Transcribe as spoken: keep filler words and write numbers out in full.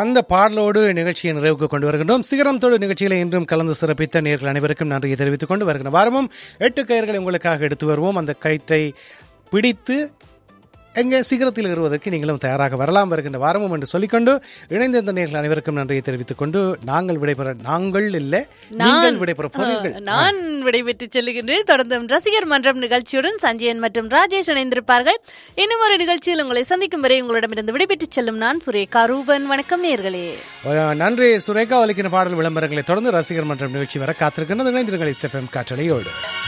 அந்த பாடலோடு நிகழ்ச்சியை நிறைவுக்கு கொண்டு வருகின்றோம். சிகரம் தொடு நிகழ்ச்சிகளை இன்றும் கலந்து சிறப்பித்த நேயர்கள் அனைவருக்கும் நன்றியை தெரிவித்துக் கொண்டு வருகிற வாரமும் எட்டு கயிறுகளை உங்களுக்காக எடுத்து வருவோம். அந்த கயிற்றை பிடித்து எங்கே சிகரத்தில் ஏறுவதற்கு நீங்களும் தயாராக வரலாம் வருகின்ற வாரமும் என்று சொல்லிக்கொண்டு இணைந்திருந்த நேயர்கள் அனைவருக்கும் நன்றியை தெரிவித்துக் கொண்டு நாங்கள் விடைபெற நாங்கள் இல்லை நீங்கள் விடைபெற போகிறீர்கள். நான் விடைபெற்று செல்லுகின்றேன். தொடர்ந்து ரசிகர் மன்றம் நிகழ்ச்சியுடன் சஞ்சயன் மற்றும் ராஜேஷ் இணைந்திருப்பார்கள். இன்னும் ஒரு நிகழ்ச்சியில் உங்களை சந்திக்கும் வரை உங்களிடமிருந்து விடைபெற்று செல்லும் நான் சுரேகா ரூபன். வணக்கம் நேயர்களே. நன்றி சுரேகா. ஒலிக்கிற பாடல் விளம்பரங்களை தொடர்ந்து ரசிகர் மன்றம் நிகழ்ச்சி வர காத்திருக்கின்றது. இணைந்திருங்கள் ஸ்டெஃப்எம் காற்றலையோடு.